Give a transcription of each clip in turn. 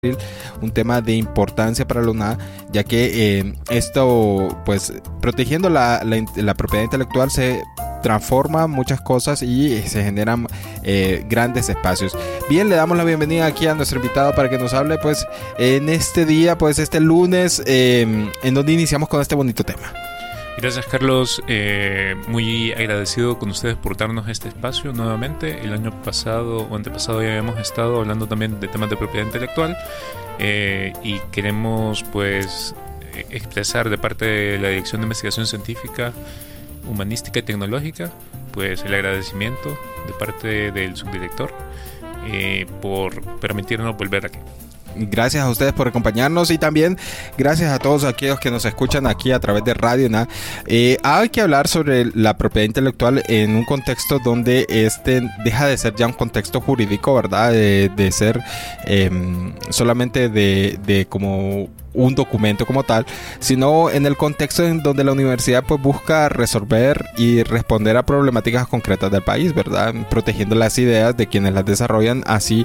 un tema de importancia para la UNA, ya que esto, pues, protegiendo la propiedad intelectual se transforma muchas cosas y se generan grandes espacios. Bien, le damos la bienvenida aquí a nuestro invitado para que nos hable, pues, en este día, pues, este lunes, en donde iniciamos con este bonito tema. Gracias, Carlos, muy agradecido con ustedes por darnos este espacio nuevamente. El año pasado o antepasado ya habíamos estado hablando también de temas de propiedad intelectual y queremos, pues, expresar de parte de la Dirección de Investigación Científica, Humanística y Tecnológica, pues, el agradecimiento de parte del subdirector por permitirnos volver aquí. Gracias a ustedes por acompañarnos y también gracias a todos aquellos que nos escuchan aquí a través de Radio UNA. Hay que hablar sobre la propiedad intelectual en un contexto donde deja de ser ya un contexto jurídico, ¿verdad? De ser solamente de como un documento como tal, sino en el contexto en donde la universidad, pues, busca resolver y responder a problemáticas concretas del país, ¿verdad? Protegiendo las ideas de quienes las desarrollan, así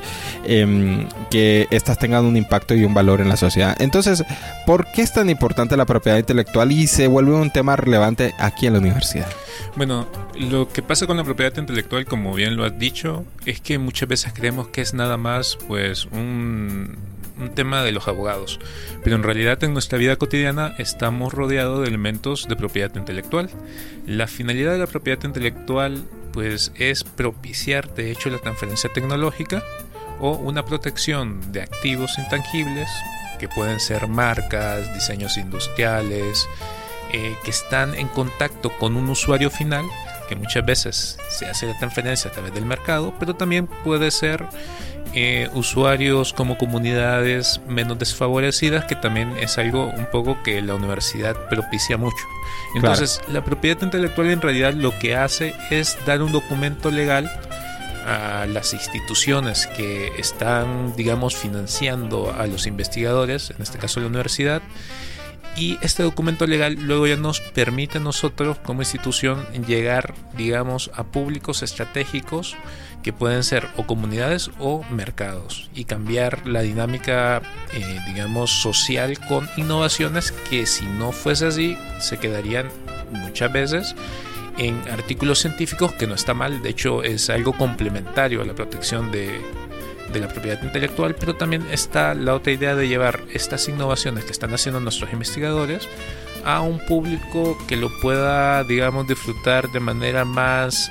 que éstas tengan un impacto y un valor en la sociedad. Entonces, ¿por qué es tan importante la propiedad intelectual y se vuelve un tema relevante aquí en la universidad? Bueno, lo que pasa con la propiedad intelectual, como bien lo has dicho, es que muchas veces creemos que es nada más, pues, un tema de los abogados, pero en realidad en nuestra vida cotidiana estamos rodeados de elementos de propiedad intelectual. La finalidad de la propiedad intelectual, pues, es propiciar, de hecho, la transferencia tecnológica o una protección de activos intangibles que pueden ser marcas, diseños industriales, que están en contacto con un usuario final, que muchas veces se hace la transferencia a través del mercado, pero también puede ser usuarios como comunidades menos desfavorecidas, que también es algo un poco que la universidad propicia mucho. Entonces, claro, la propiedad intelectual en realidad lo que hace es dar un documento legal a las instituciones que están, digamos, financiando a los investigadores, en este caso la universidad, y este documento legal luego ya nos permite a nosotros como institución llegar, digamos, a públicos estratégicos que pueden ser o comunidades o mercados y cambiar la dinámica, digamos, social con innovaciones que, si no fuese así, se quedarían muchas veces en artículos científicos, que no está mal, de hecho es algo complementario a la protección de la propiedad intelectual, pero también está la otra idea de llevar estas innovaciones que están haciendo nuestros investigadores a un público que lo pueda, digamos, disfrutar de manera más,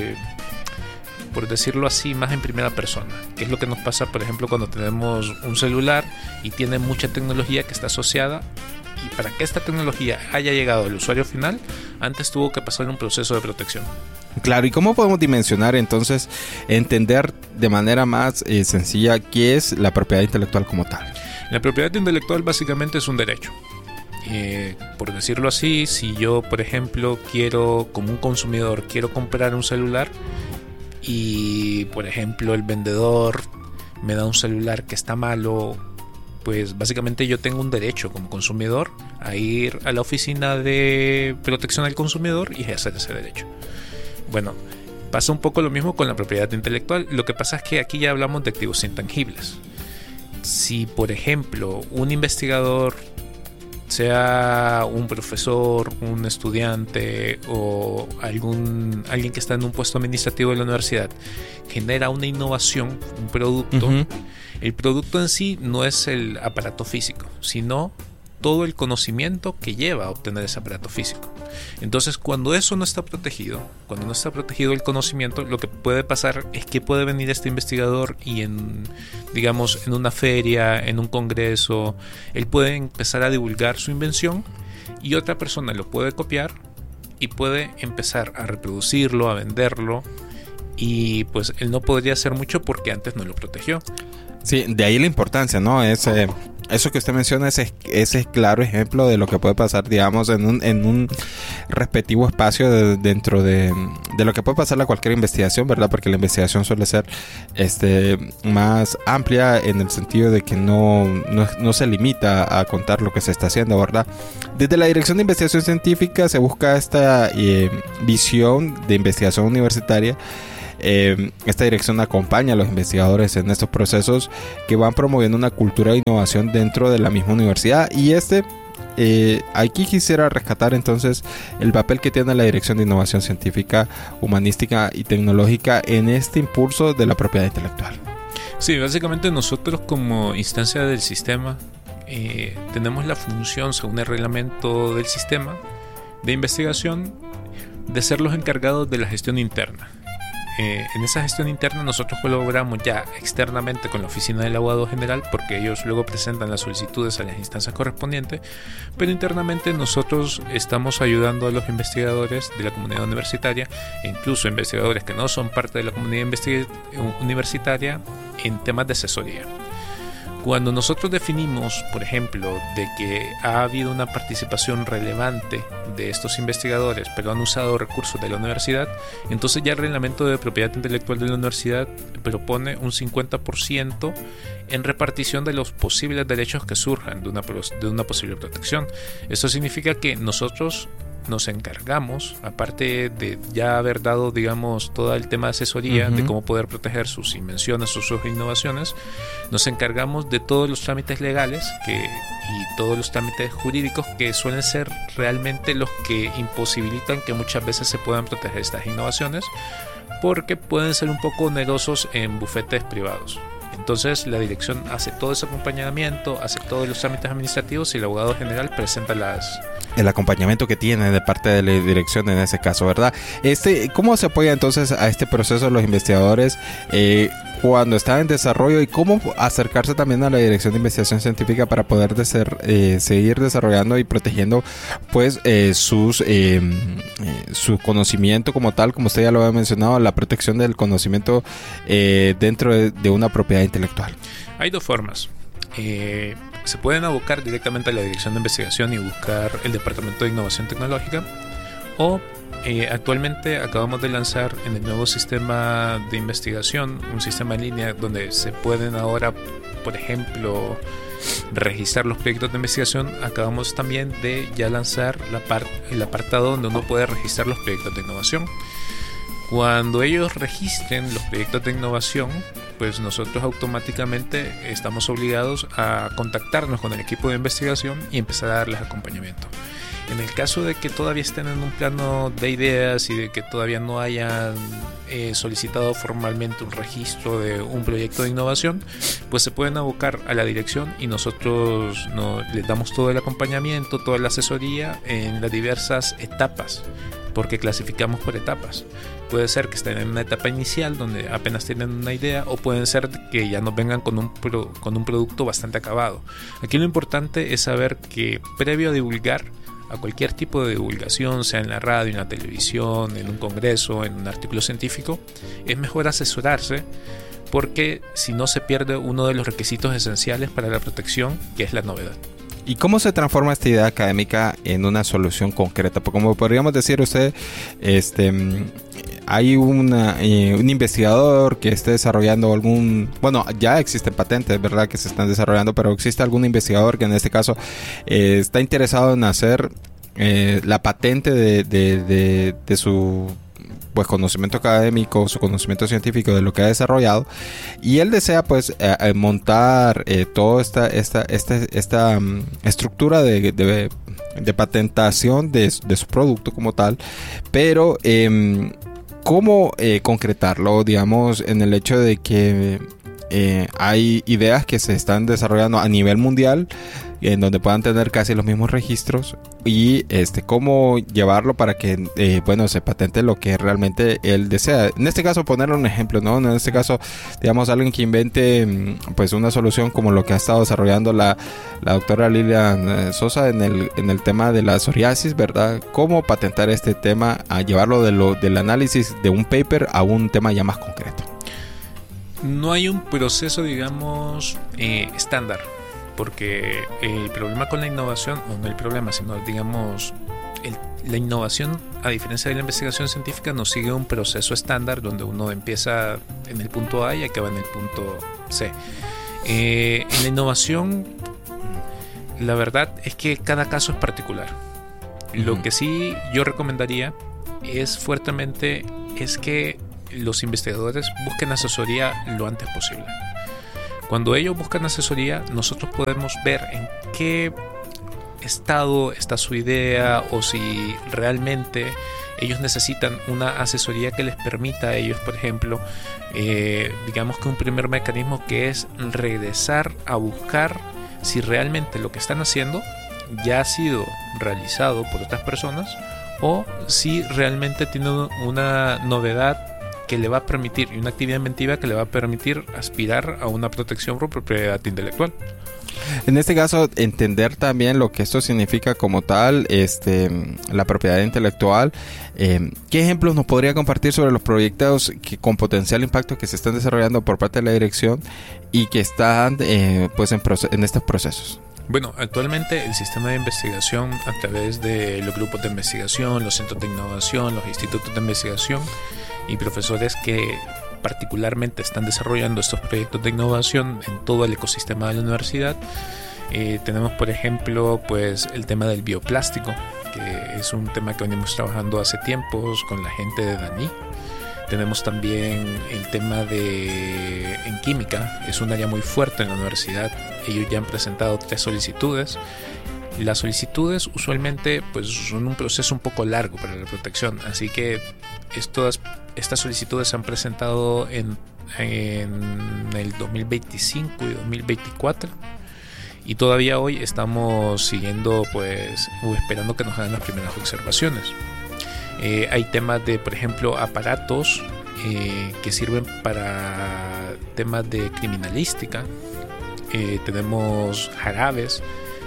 por decirlo así, más en primera persona, que es lo que nos pasa, por ejemplo, cuando tenemos un celular y tiene mucha tecnología que está asociada, y para que esta tecnología haya llegado al usuario final, antes tuvo que pasar un proceso de protección. Claro, ¿y cómo podemos dimensionar, entonces, entender de manera más sencilla qué es la propiedad intelectual como tal? La propiedad intelectual básicamente es un derecho. Por decirlo así, si yo, por ejemplo, como un consumidor, quiero comprar un celular y, por ejemplo, el vendedor me da un celular que está malo, pues básicamente yo tengo un derecho como consumidor a ir a la oficina de protección al consumidor y ejercer ese derecho. Bueno, pasa un poco lo mismo con la propiedad intelectual. Lo que pasa es que aquí ya hablamos de activos intangibles. Si, por ejemplo, un investigador, sea un profesor, un estudiante o alguien que está en un puesto administrativo de la universidad, genera una innovación, un producto, el producto en sí no es el aparato físico, sino todo el conocimiento que lleva a obtener ese aparato físico. Entonces, cuando eso no está protegido, cuando no está protegido el conocimiento, lo que puede pasar es que puede venir este investigador y en una feria, en un congreso, él puede empezar a divulgar su invención y otra persona lo puede copiar y puede empezar a reproducirlo, a venderlo, y pues él no podría hacer mucho porque antes no lo protegió. Sí, de ahí la importancia, ¿no? Eso que usted menciona es claro ejemplo de lo que puede pasar, digamos, en un respectivo espacio dentro de lo que puede pasar a cualquier investigación, ¿verdad? Porque la investigación suele ser más amplia en el sentido de que no se limita a contar lo que se está haciendo, ¿verdad? Desde la Dirección de Investigación Científica se busca esta visión de investigación universitaria esta dirección acompaña a los investigadores en estos procesos que van promoviendo una cultura de innovación dentro de la misma universidad. Y aquí quisiera rescatar entonces el papel que tiene la Dirección de Innovación Científica, Humanística y Tecnológica en este impulso de la propiedad intelectual. Sí, básicamente nosotros como instancia del sistema tenemos la función, según el reglamento del sistema de investigación, de ser los encargados de la gestión interna. En esa gestión interna nosotros colaboramos ya externamente con la oficina del abogado general, porque ellos luego presentan las solicitudes a las instancias correspondientes, pero internamente nosotros estamos ayudando a los investigadores de la comunidad universitaria e incluso investigadores que no son parte de la comunidad universitaria en temas de asesoría. Cuando nosotros definimos, por ejemplo, de que ha habido una participación relevante de estos investigadores, pero han usado recursos de la universidad, entonces ya el reglamento de propiedad intelectual de la universidad propone un 50% en repartición de los posibles derechos que surjan de una posible protección. Esto significa que nosotros nos encargamos, aparte de ya haber dado, digamos, todo el tema de asesoría, de cómo poder proteger sus invenciones o sus innovaciones, nos encargamos de todos los trámites legales y todos los trámites jurídicos que suelen ser realmente los que imposibilitan que muchas veces se puedan proteger estas innovaciones, porque pueden ser un poco onerosos en bufetes privados. Entonces la dirección hace todo ese acompañamiento, hace todos los trámites administrativos y el abogado general presenta el acompañamiento que tiene de parte de la dirección en ese caso, ¿verdad? ¿Cómo se apoya entonces a este proceso los investigadores cuando están en desarrollo, y cómo acercarse también a la Dirección de Investigación Científica para poder seguir desarrollando y protegiendo pues su conocimiento como tal, como usted ya lo había mencionado, la protección del conocimiento dentro de una propiedad intelectual? Hay dos formas. Se pueden abocar directamente a la Dirección de Investigación y buscar el Departamento de Innovación Tecnológica, o actualmente acabamos de lanzar en el nuevo sistema de investigación un sistema en línea donde se pueden ahora, por ejemplo, registrar los proyectos de investigación. Acabamos también de ya lanzar el apartado donde uno puede registrar los proyectos de innovación. Cuando ellos registren los proyectos de innovación, pues nosotros automáticamente estamos obligados a contactarnos con el equipo de investigación y empezar a darles acompañamiento. En el caso de que todavía estén en un plano de ideas y de que todavía no hayan solicitado formalmente un registro de un proyecto de innovación, pues se pueden abocar a la dirección y nosotros les damos todo el acompañamiento, toda la asesoría en las diversas etapas, porque clasificamos por etapas. Puede ser que estén en una etapa inicial donde apenas tienen una idea, o pueden ser que ya nos vengan con un producto bastante acabado. Aquí lo importante es saber que previo a divulgar, a cualquier tipo de divulgación, sea en la radio, en la televisión, en un congreso, en un artículo científico, es mejor asesorarse, porque si no se pierde uno de los requisitos esenciales para la protección, que es la novedad. ¿Y cómo se transforma esta idea académica en una solución concreta? Porque como podríamos decir usted, hay un investigador que esté desarrollando ya existen patentes, ¿verdad?, que se están desarrollando, pero existe algún investigador que en este caso está interesado en hacer la patente de su conocimiento académico, su conocimiento científico de lo que ha desarrollado, y él desea pues montar toda esta estructura de patentación de su producto como tal, pero ¿cómo concretarlo? Digamos, en el hecho de que hay ideas que se están desarrollando a nivel mundial en donde puedan tener casi los mismos registros, y cómo llevarlo para que se patente lo que realmente él desea. En este caso, ponerle un ejemplo, ¿no? En este caso, digamos, alguien que invente pues una solución como lo que ha estado desarrollando la doctora Lilian Sosa en el tema de la psoriasis, ¿verdad? ¿Cómo patentar este tema, a llevarlo del análisis de un paper a un tema ya más concreto? No hay un proceso, digamos, estándar, porque el problema con la innovación, o no el problema, sino digamos, la innovación, a diferencia de la investigación científica, no sigue un proceso estándar donde uno empieza en el punto A y acaba en el punto C. En la innovación, la verdad es que cada caso es particular. Lo que sí yo recomendaría es fuertemente que los investigadores busquen asesoría lo antes posible. Cuando ellos buscan asesoría, nosotros podemos ver en qué estado está su idea o si realmente ellos necesitan una asesoría que les permita a ellos, por ejemplo, digamos que un primer mecanismo que es regresar a buscar si realmente lo que están haciendo ya ha sido realizado por otras personas o si realmente tiene una novedad que le va a permitir, y una actividad inventiva que le va a permitir aspirar a una protección por propiedad intelectual. En este caso, entender también lo que esto significa como tal, la propiedad intelectual. ¿Qué ejemplos nos podría compartir sobre los proyectos con potencial impacto que se están desarrollando por parte de la dirección y que están en estos procesos? Bueno, actualmente el sistema de investigación a través de los grupos de investigación, los centros de innovación, los institutos de investigación y profesores que particularmente están desarrollando estos proyectos de innovación en todo el ecosistema de la universidad. Tenemos, por ejemplo, pues el tema del bioplástico, que es un tema que venimos trabajando hace tiempos con la gente de DANI. Tenemos también el tema en química, es un área muy fuerte en la universidad. Ellos ya han presentado 3 solicitudes. Las solicitudes usualmente pues son un proceso un poco largo para la protección, así que estas solicitudes se han presentado en el 2025 y 2024 y todavía hoy estamos siguiendo pues esperando que nos hagan las primeras observaciones. Hay temas de, por ejemplo, aparatos que sirven para temas de criminalística. Tenemos jarabes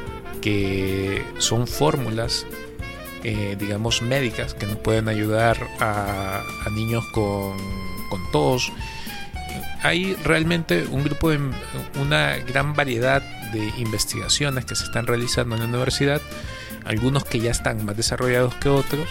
que son fórmulas digamos médicas que nos pueden ayudar a niños con tos. Hay realmente una gran variedad de investigaciones que se están realizando en la universidad, algunos que ya están más desarrollados que otros,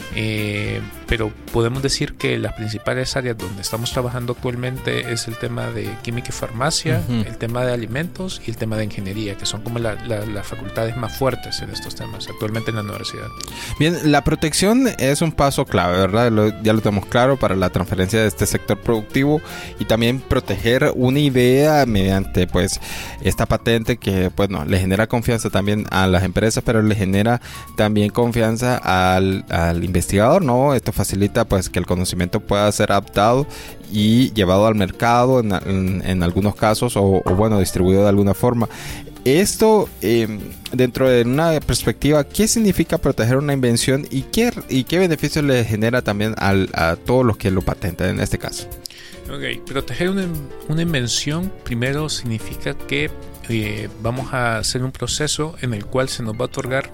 pero podemos decir que las principales áreas donde estamos trabajando actualmente es el tema de química y farmacia, el tema de alimentos y el tema de ingeniería, que son como las facultades más fuertes en estos temas actualmente en la universidad. Bien, la protección es un paso clave, ¿verdad? Ya lo tenemos claro para la transferencia de este sector productivo y también proteger una idea mediante pues esta patente que bueno, le genera confianza también a las empresas, pero le genera también confianza al investigador, ¿no? Esto facilita pues que el conocimiento pueda ser adaptado y llevado al mercado en algunos casos o bueno, distribuido de alguna forma. Esto, dentro de una perspectiva, ¿qué significa proteger una invención y qué beneficios le genera también a todos los que lo patentan en este caso? Ok, proteger una invención primero significa que vamos a hacer un proceso en el cual se nos va a otorgar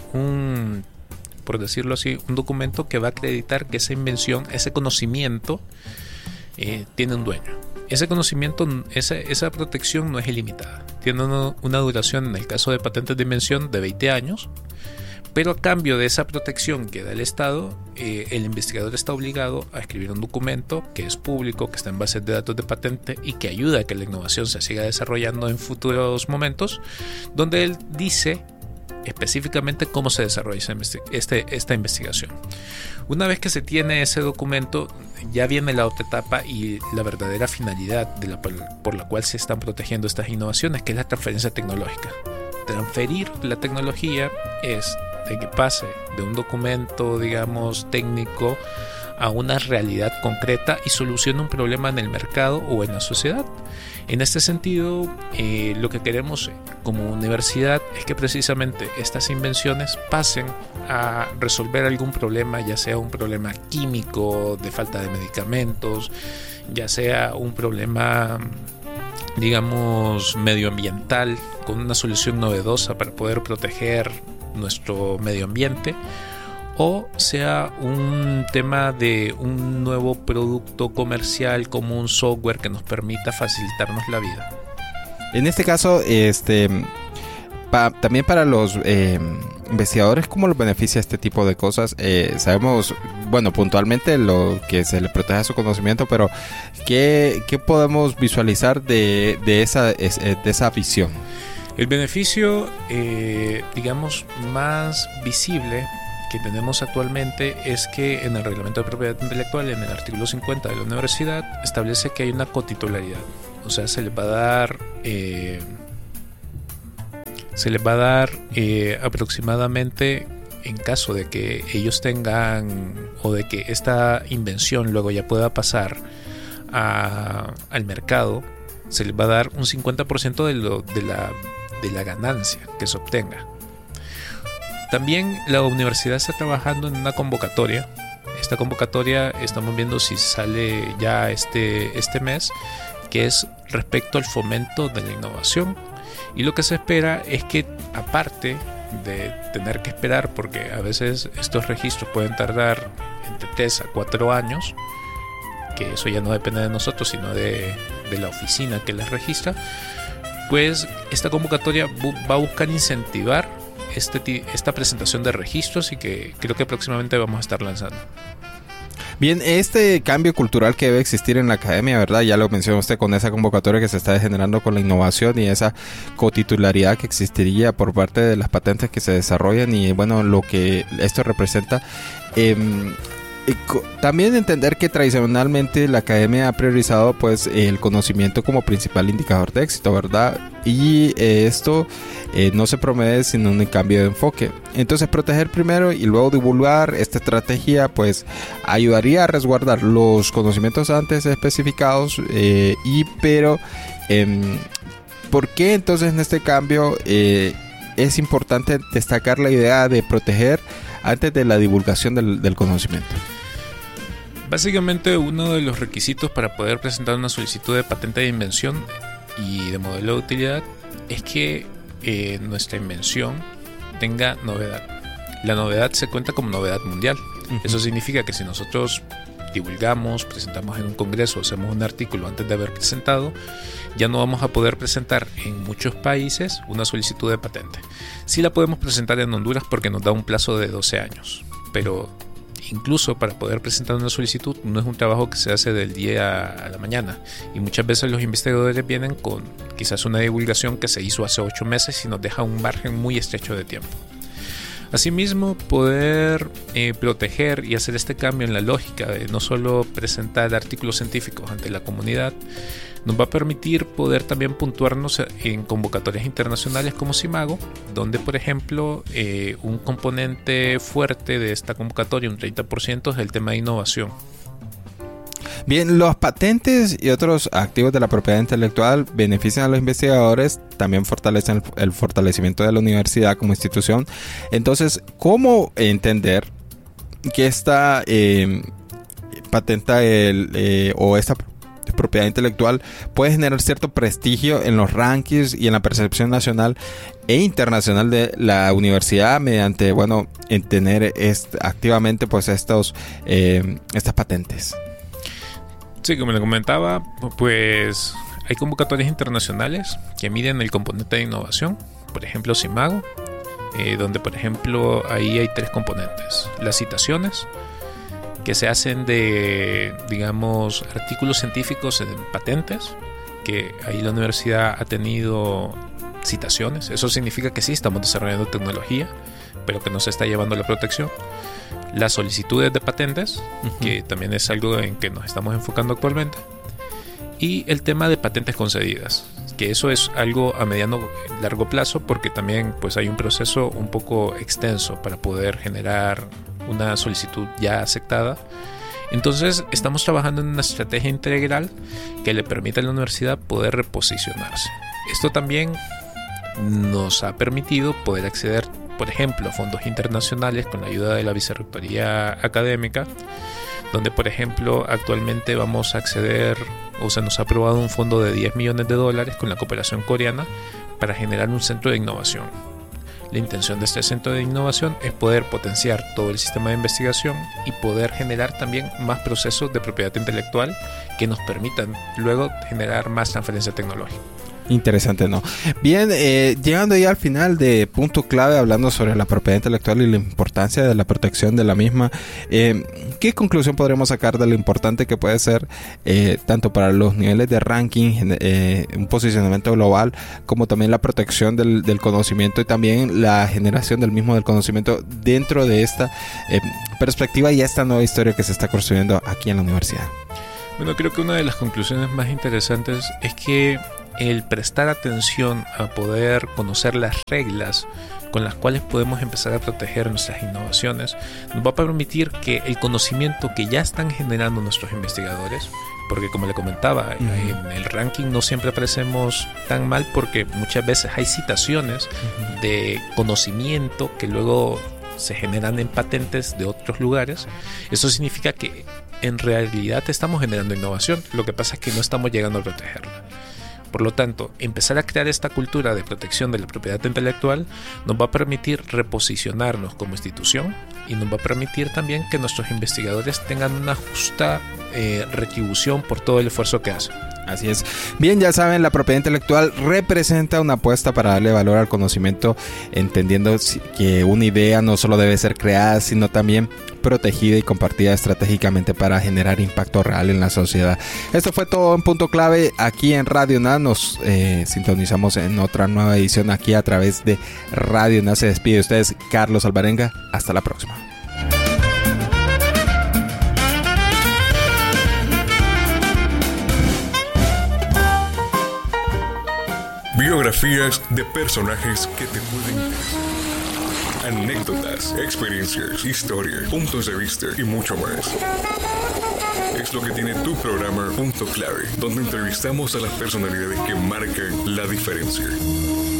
por decirlo así, un documento que va a acreditar que esa invención, ese conocimiento, tiene un dueño. Ese conocimiento, esa protección no es ilimitada. Tiene una duración, en el caso de patentes de invención, de 20 años, pero a cambio de esa protección que da el Estado, el investigador está obligado a escribir un documento que es público, que está en bases de datos de patente y que ayuda a que la innovación se siga desarrollando en futuros momentos, donde él dice específicamente cómo se desarrolla esta investigación. Una vez que se tiene ese documento, ya viene la otra etapa y la verdadera finalidad por la cual se están protegiendo estas innovaciones, que es la transferencia tecnológica. Transferir la tecnología es de que pase de un documento, digamos, técnico a una realidad concreta y solucione un problema en el mercado o en la sociedad. En este sentido, lo que queremos como universidad es que precisamente estas invenciones pasen a resolver algún problema, ya sea un problema químico de falta de medicamentos, ya sea un problema, digamos, medioambiental, con una solución novedosa para poder proteger nuestro medio ambiente, o sea un tema de un nuevo producto comercial como un software que nos permita facilitarnos la vida. En este caso, también para los investigadores, ¿cómo los beneficia este tipo de cosas? Sabemos, bueno, puntualmente lo que se le protege a su conocimiento, pero ¿qué podemos visualizar de esa visión? El beneficio, digamos, más visible que tenemos actualmente es que en el reglamento de propiedad intelectual, en el artículo 50 de la universidad, establece que hay una cotitularidad. O sea, se les va a dar aproximadamente, en caso de que ellos tengan, o de que esta invención luego ya pueda pasar al mercado, se les va a dar un 50% de la ganancia que se obtenga. También la universidad está trabajando en una convocatoria. Esta convocatoria estamos viendo si sale ya este mes, que es respecto al fomento de la innovación. Y lo que se espera es que, aparte de tener que esperar, porque a veces estos registros pueden tardar entre 3 a 4 años, que eso ya no depende de nosotros, sino de la oficina que les registra, pues esta convocatoria va a buscar incentivar esta presentación de registros, y que creo que próximamente vamos a estar lanzando. Bien, este cambio cultural que debe existir en la academia, ¿verdad? Ya lo mencionó usted con esa convocatoria que se está generando con la innovación y esa cotitularidad que existiría por parte de las patentes que se desarrollan, y bueno, lo que esto representa. También entender que tradicionalmente la academia ha priorizado pues el conocimiento como principal indicador de éxito, ¿verdad? Y esto no se promueve sin un cambio de enfoque. Entonces, proteger primero y luego divulgar esta estrategia pues ayudaría a resguardar los conocimientos antes especificados, pero ¿por qué entonces en este cambio es importante destacar la idea de proteger antes de la divulgación del conocimiento? Básicamente, uno de los requisitos para poder presentar una solicitud de patente de invención y de modelo de utilidad es que nuestra invención tenga novedad. La novedad se cuenta como novedad mundial. Uh-huh. Eso significa que si nosotros divulgamos, presentamos en un congreso, hacemos un artículo antes de haber presentado, ya no vamos a poder presentar en muchos países una solicitud de patente. Sí la podemos presentar en Honduras porque nos da un plazo de 12 años, pero incluso para poder presentar una solicitud no es un trabajo que se hace del día a la mañana, y muchas veces los investigadores vienen con quizás una divulgación que se hizo hace 8 meses y nos deja un margen muy estrecho de tiempo. Asimismo, poder proteger y hacer este cambio en la lógica de no solo presentar artículos científicos ante la comunidad, nos va a permitir poder también puntuarnos en convocatorias internacionales como CIMAGO, donde por ejemplo un componente fuerte de esta convocatoria, un 30%, es el tema de innovación. Bien, los patentes y otros activos de la propiedad intelectual benefician a los investigadores, también fortalecen el fortalecimiento de la universidad como institución. Entonces, ¿cómo entender que esta patente o esta propiedad intelectual puede generar cierto prestigio en los rankings y en la percepción nacional e internacional de la universidad mediante, bueno, en tener activamente pues estas patentes? Sí, como le comentaba, pues hay convocatorias internacionales que miden el componente de innovación, por ejemplo CIMAGO, donde por ejemplo ahí hay 3 componentes: las citaciones, que se hacen de, digamos, artículos científicos en patentes, que ahí la universidad ha tenido citaciones. Eso significa que sí estamos desarrollando tecnología, pero que no se está llevando la protección. Las solicitudes de patentes, uh-huh, que también es algo en que nos estamos enfocando actualmente. Y el tema de patentes concedidas, que eso es algo a mediano largo plazo, porque también pues hay un proceso un poco extenso para poder generar una solicitud ya aceptada. Entonces estamos trabajando en una estrategia integral que le permite a la universidad poder reposicionarse. Esto también nos ha permitido poder acceder, por ejemplo, a fondos internacionales con la ayuda de la Vicerrectoría Académica, donde por ejemplo actualmente vamos a acceder, o se nos ha aprobado un fondo de $10 millones con la cooperación coreana para generar un centro de innovación. La intención de este centro de innovación es poder potenciar todo el sistema de investigación y poder generar también más procesos de propiedad intelectual que nos permitan luego generar más transferencia tecnológica. Interesante, ¿no? Bien, llegando ya al final de punto clave, hablando sobre la propiedad intelectual y la importancia de la protección de la misma, ¿qué conclusión podremos sacar de lo importante que puede ser tanto para los niveles de ranking, un posicionamiento global, como también la protección del conocimiento y también la generación del mismo del conocimiento dentro de esta perspectiva y esta nueva historia que se está construyendo aquí en la universidad? Bueno, creo que una de las conclusiones más interesantes es que el prestar atención a poder conocer las reglas con las cuales podemos empezar a proteger nuestras innovaciones nos va a permitir que el conocimiento que ya están generando nuestros investigadores, porque como le comentaba, en el ranking no siempre aparecemos tan mal porque muchas veces hay citaciones de conocimiento que luego se generan en patentes de otros lugares. Eso significa que en realidad estamos generando innovación, lo que pasa es que no estamos llegando a protegerla. Por lo tanto, empezar a crear esta cultura de protección de la propiedad intelectual nos va a permitir reposicionarnos como institución y nos va a permitir también que nuestros investigadores tengan una justa retribución por todo el esfuerzo que hacen. Así es. Bien, ya saben, la propiedad intelectual representa una apuesta para darle valor al conocimiento, entendiendo que una idea no solo debe ser creada, sino también protegida y compartida estratégicamente para generar impacto real en la sociedad. Esto fue todo en punto clave aquí en Radio UNA. Nos sintonizamos en otra nueva edición aquí a través de Radio UNA. Se despide de ustedes Carlos Alvarenga. Hasta la próxima. Biografías de personajes que te pueden interesar. Anécdotas, experiencias, historias, puntos de vista y mucho más. Es lo que tiene tu programa Punto Clave, donde entrevistamos a las personalidades que marcan la diferencia.